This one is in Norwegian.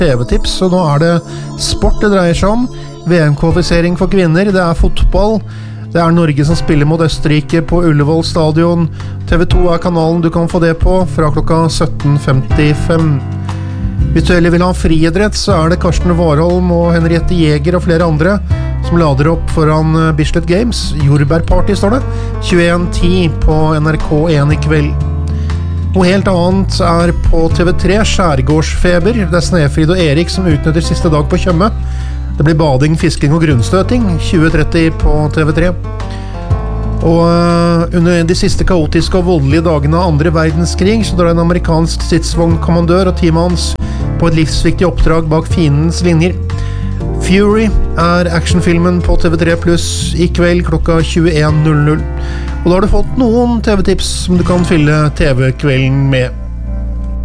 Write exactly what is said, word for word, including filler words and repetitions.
T V-tips, og nå er det sport det dreier seg om. V M-kvalifisering for kvinner, det er fotball. Det er Norge som spiller mot Østerrike på Ullevål stadion. T V to er kanalen du kan få det på fra klokka sytten femtifem. Hvis du heller vil ha friidrett, så er det Karsten Warholm og Henriette Jäger og flere andre som lader opp foran Bislett Games. Jordbærparty står det. tjueen ti på N R K én i kveld. Noe helt annet er på T V tre, Skjærgårdsfeber. Det er Snefrid og Erik som utnytter siste dag på Tjøme. Det blir bading, fisking og grunnstøting, tjue tretti på T V tre. Og uh, under de siste kaotiske og voldelige dagene av andre verdenskrig, så drar en amerikansk stridsvognkommandør og teamet hans på et livsviktig oppdrag bak fiendens linjer. Fury er actionfilmen på T V tre pluss i kveld klokka tjueen null null. Og da har du fått noen T V-tips som du kan fylle T V-kvelden med.